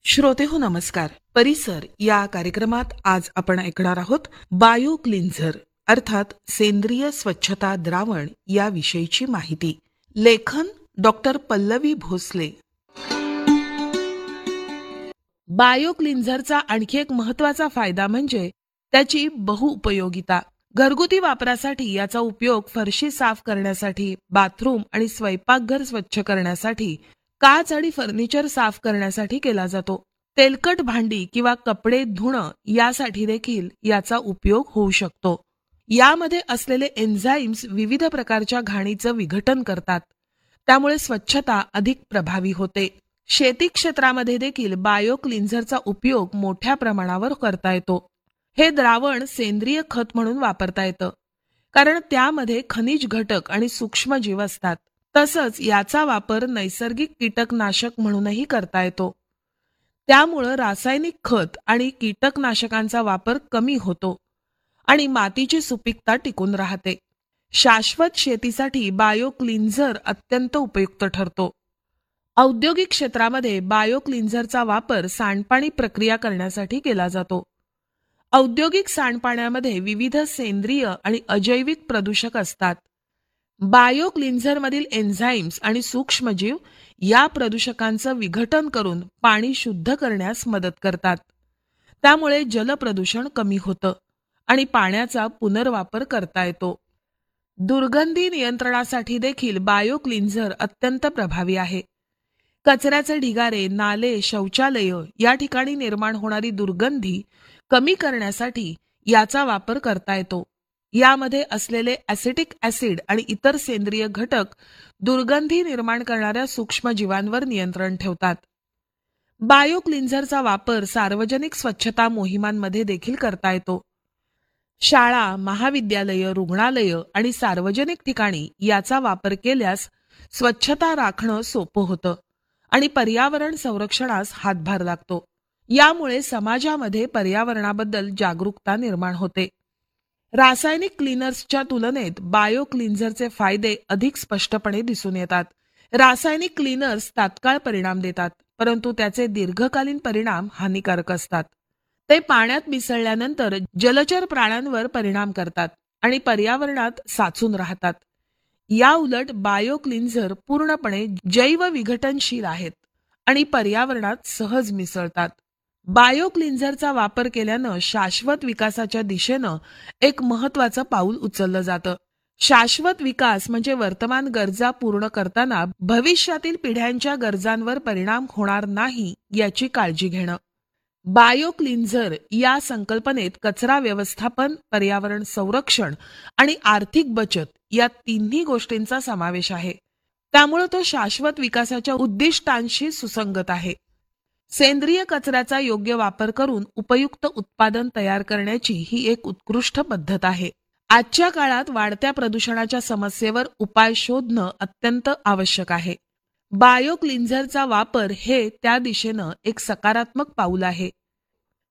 श्रोतेहो नमस्कार. परिसर या कार्यक्रमात आज आपण ऐकणार आहोत बायो क्लिन्झर अर्थात सेंद्रिय स्वच्छता द्रावण या विषयीची माहिती. लेखन डॉक्टर पल्लवी भोसले. बायो क्लिन्झरचा आणखी एक महत्वाचा फायदा म्हणजे त्याची बहुउपयोगिता. घरगुती वापरासाठी याचा उपयोग फरशी साफ करण्यासाठी, बाथरूम आणि स्वयंपाकघर स्वच्छ करण्यासाठी, काच आणि फर्निचर साफ करण्यासाठी केला जातो. तेलकट भांडी किंवा कपडे धुणं यासाठी देखील याचा उपयोग होऊ शकतो. यामध्ये असलेले एन्झाईम्स विविध प्रकारच्या घाणीचं विघटन करतात, त्यामुळे स्वच्छता अधिक प्रभावी होते. शेती क्षेत्रामध्ये देखील बायो क्लिन्झरचा उपयोग मोठ्या प्रमाणावर करता येतो. हे द्रावण सेंद्रिय खत म्हणून वापरता येतं, कारण त्यामध्ये खनिज घटक आणि सूक्ष्मजीव असतात. तसंच याचा वापर नैसर्गिक कीटकनाशक म्हणूनही करता येतो. त्यामुळं रासायनिक खत आणि कीटकनाशकांचा वापर कमी होतो आणि मातीची सुपीकता टिकून राहते. शाश्वत शेतीसाठी बायो क्लिन्झर अत्यंत उपयुक्त ठरतो. औद्योगिक क्षेत्रामध्ये बायो क्लिन्झरचा वापर सांडपाणी प्रक्रिया करण्यासाठी केला जातो. औद्योगिक सांडपाण्यामध्ये विविध सेंद्रिय आणि अजैविक प्रदूषक असतात. बायो क्लिन्झरमधील एन्झाईम्स आणि सूक्ष्मजीव या प्रदूषकांचं विघटन करून पाणी शुद्ध करण्यास मदत करतात. त्यामुळे जलप्रदूषण कमी होतं आणि पाण्याचा पुनर्वापर करता येतो. दुर्गंधी नियंत्रणासाठी देखील बायो क्लिन्झर अत्यंत प्रभावी आहे. कचऱ्याचे ढिगारे, नाले, शौचालय या ठिकाणी निर्माण होणारी दुर्गंधी कमी करण्यासाठी याचा वापर करता येतो. यामध्ये असलेले ॲसिटिक ॲसिड आणि इतर सेंद्रिय घटक दुर्गंधी निर्माण करणाऱ्या सूक्ष्मजीवांवर नियंत्रण ठेवतात. बायो क्लिन्झरचा वापर सार्वजनिक स्वच्छता मोहिमांमध्ये देखील करता येतो. शाळा, महाविद्यालय, रुग्णालय आणि सार्वजनिक ठिकाणी याचा वापर केल्यास स्वच्छता राखणं सोपं होतं आणि पर्यावरण संरक्षणास हातभार लागतो. यामुळे समाजामध्ये पर्यावरणाबद्दल जागरूकता निर्माण होते. रासायनिक क्लीनर्सच्या तुलनेत बायो क्लिन्झरचे फायदे अधिक स्पष्टपणे दिसून येतात. रासायनिक क्लीनर्स तात्काळ परिणाम देतात, परंतु त्याचे दीर्घकालीन परिणाम हानिकारक असतात. ते पाण्यात मिसळल्यानंतर जलचर प्राण्यांवर परिणाम करतात आणि पर्यावरणात साचून राहतात. या उलट बायो क्लिन्झर पूर्णपणे जैवविघटनशील आहेत आणि पर्यावरणात सहज मिसळतात. बायो क्लिन्झरचा वापर केल्यानं शाश्वत विकासाच्या दिशेनं एक महत्वाचं पाऊल उचललं जातं. शाश्वत विकास म्हणजे वर्तमान गरजा पूर्ण करताना भविष्यातील पिढ्यांच्या गरजांवर परिणाम होणार नाही याची काळजी घेणं. बायो क्लिन्झर या संकल्पनेत कचरा व्यवस्थापन, पर्यावरण संरक्षण आणि आर्थिक बचत या तिन्ही गोष्टींचा समावेश आहे. त्यामुळे तो शाश्वत विकासाच्या उद्दिष्टांशी सुसंगत आहे. सेंद्रिय कचऱ्याचा योग्य वापर करून उपयुक्त उत्पादन तयार करण्याची ही एक उत्कृष्ट पद्धत आहे. आजच्या काळात वाढत्या प्रदूषणाच्या समस्येवर उपाय शोधणं अत्यंत आवश्यक आहे. बायो क्लिन्झरचा वापर हे त्या दिशेनं एक सकारात्मक पाऊल आहे.